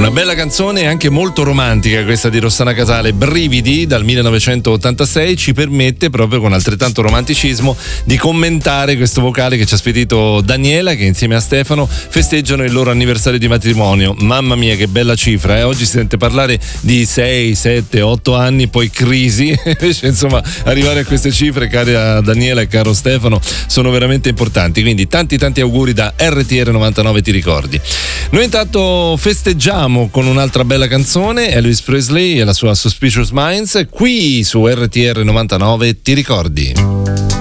Una bella canzone e anche molto romantica questa di Rossana Casale, Brividi dal 1986, ci permette proprio con altrettanto romanticismo di commentare questo vocale che ci ha spedito Daniela, che insieme a Stefano festeggiano il loro anniversario di matrimonio. Mamma mia che bella cifra, eh? Oggi si sente parlare di 6, 7, 8 anni, poi crisi, insomma arrivare a queste cifre, cara Daniela e caro Stefano, sono veramente importanti, quindi tanti auguri da RTR 99 Ti ricordi. Noi intanto festeggiamo con un'altra bella canzone, Elvis Presley e la sua Suspicious Minds, qui su RTR 99 Ti ricordi.